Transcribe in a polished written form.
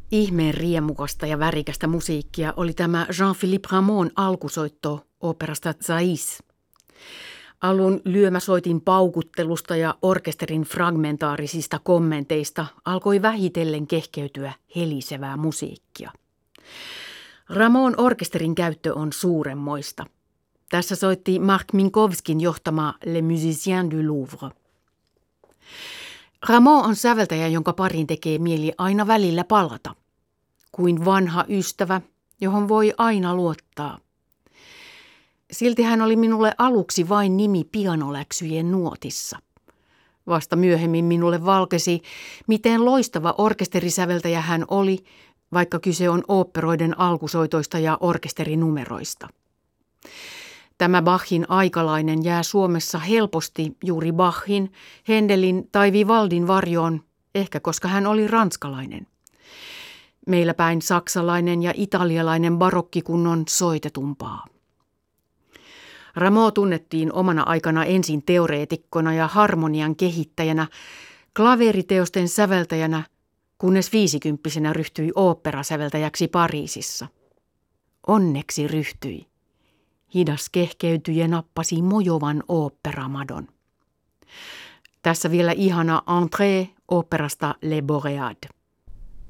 Ihmeen riemukasta ja värikästä musiikkia oli tämä Jean-Philippe Rameau'n alkusoitto oopperasta Thais. Alun lyömäsoitin paukuttelusta ja orkesterin fragmentaarisista kommenteista alkoi vähitellen kehkeytyä helisevää musiikkia. Rameau'n orkesterin käyttö on suuremmoista. Tässä soitti Marc Minkowskin johtama Les Musiciens du Louvre. Rameau on säveltäjä, jonka pariin tekee mieli aina välillä palata. Kuin vanha ystävä, johon voi aina luottaa. Silti hän oli minulle aluksi vain nimi pianoläksyjen nuotissa. Vasta myöhemmin minulle valkesi, miten loistava orkesterisäveltäjä hän oli, vaikka kyse on oopperoiden alkusoitoista ja orkesterinumeroista. Tämä Bachin aikalainen jää Suomessa helposti juuri Bachin, Händelin tai Vivaldin varjoon, ehkä koska hän oli ranskalainen. Meillä päin saksalainen ja italialainen barokkikunnon soitetumpaa. Rameau tunnettiin omana aikana ensin teoreetikkona ja harmonian kehittäjänä, klaveriteosten säveltäjänä, kunnes 50-vuotiaana ryhtyi oopperasäveltäjäksi Pariisissa. Onneksi ryhtyi. Hidas kehkeytyjä nappasi mojovan oopperamadon. Tässä vielä ihana entrée oopperasta Les Boréades.